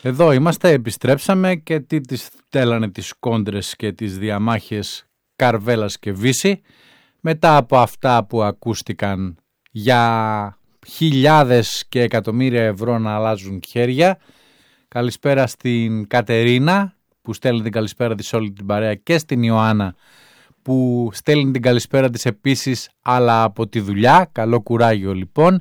Εδώ είμαστε, επιστρέψαμε και τι τις τέλανε τις κόντρες και τις διαμάχες Καρβέλας και Βύση μετά από αυτά που ακούστηκαν για χιλιάδες και εκατομμύρια ευρώ να αλλάζουν χέρια. Καλησπέρα στην Κατερίνα που στέλνει την καλησπέρα της όλη την παρέα και στην Ιωάννα που στέλνει την καλησπέρα της επίσης αλλά από τη δουλειά. Καλό κουράγιο λοιπόν.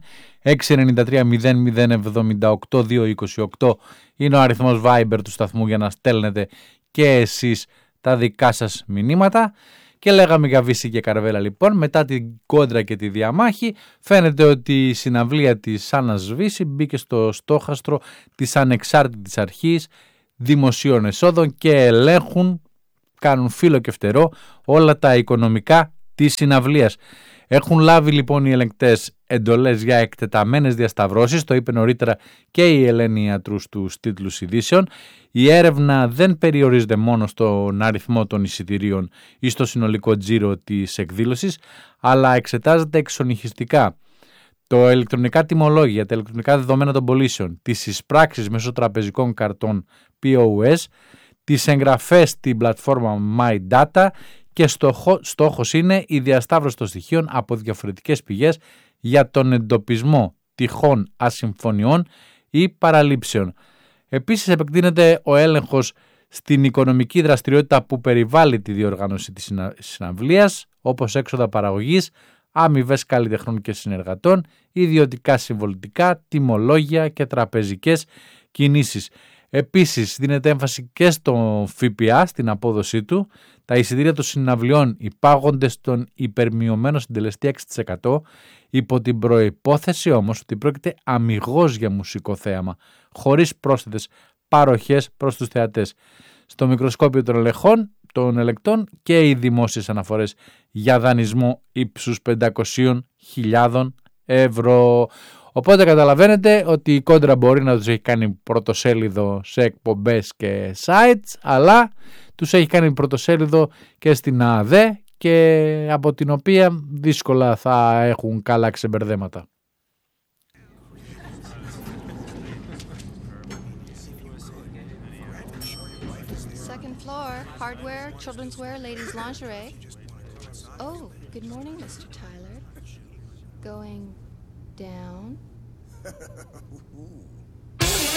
693-0078-228 είναι ο αριθμός Viber του σταθμού για να στέλνετε και εσείς τα δικά σας μηνύματα. Και λέγαμε για Βύση και Καρβέλα λοιπόν, μετά την κόντρα και τη διαμάχη φαίνεται ότι η συναυλία της Άννας Βύση μπήκε στο στόχαστρο της ανεξάρτητης αρχής δημοσίων εσόδων και ελέγχουν, κάνουν φύλλο και φτερό όλα τα οικονομικά της συναυλίας. Έχουν λάβει λοιπόν οι ελεγκτές εντολές για εκτεταμένες διασταυρώσεις, το είπε νωρίτερα και η Ελένη Ιατρού στους τίτλους ειδήσεων. Η έρευνα δεν περιορίζεται μόνο στον αριθμό των εισιτηρίων ή στο συνολικό τζίρο της εκδήλωσης, αλλά εξετάζεται εξονυχιστικά το ηλεκτρονικά τιμολόγια, τα ηλεκτρονικά δεδομένα των πωλήσεων, τις εισπράξεις μέσω τραπεζικών καρτών POS, τις εγγραφές στην πλατφόρμα My Data και στόχος είναι η διασταύρωση των στοιχείων από διαφορετικές πηγές για τον εντοπισμό τυχών ασυμφωνιών ή παραλήψεων. Επίσης επεκτείνεται ο έλεγχος στην οικονομική δραστηριότητα που περιβάλλει τη διοργάνωση της συναυλίας, όπως έξοδα παραγωγής, αμοιβές καλλιτεχνών και συνεργατών, ιδιωτικά συμβολητικά, τιμολόγια και τραπεζικές κινήσεις. Επίσης δίνεται έμφαση και στο ΦΠΑ, στην απόδοσή του. Τα εισιτήρια των συναυλιών υπάγονται στον υπερμειωμένο συντελεστή 6%, υπό την προϋπόθεση όμως ότι πρόκειται αμιγώς για μουσικό θέαμα, χωρίς πρόσθετες παροχές προς τους θεατές. Στο μικροσκόπιο των ελεκτών και οι δημόσιες αναφορές για δανεισμό ύψους 500.000 ευρώ. Οπότε καταλαβαίνετε ότι η κόντρα μπορεί να τους έχει κάνει πρωτοσέλιδο σε εκπομπές και sites, αλλά τους έχει κάνει πρωτοσέλιδο και στην ΑΔΕ και από την οποία δύσκολα θα έχουν καλά ξεμπερδέματα. Second floor, hardware, children's wear, ladies lingerie. Oh, good morning, Mr. Tyler. Going down.